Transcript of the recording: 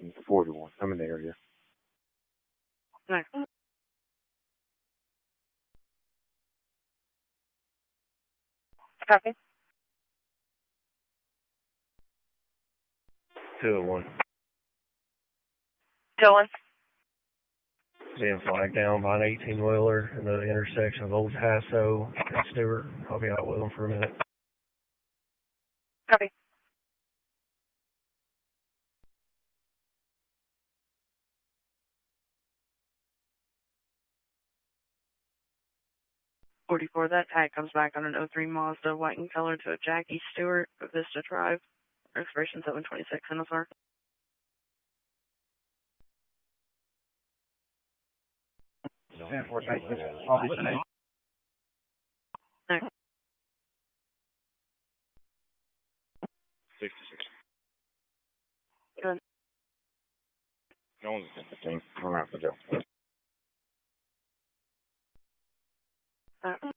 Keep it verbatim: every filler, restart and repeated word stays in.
forty-one. I'm in the area. Nice. Copy. two oh one. Dylan. Being flagged down by an eighteen-wheeler in the intersection of Old Hasso and Stewart. I'll be out with them for a minute. Copy. forty-four, that tag comes back on an oh three Mazda, white in color, to a Jackie Stewart, Vista Drive, expiration seven twenty-six N S R. Next. sixty-six. Good. No one's fifteen. I'm out for jail. Uh,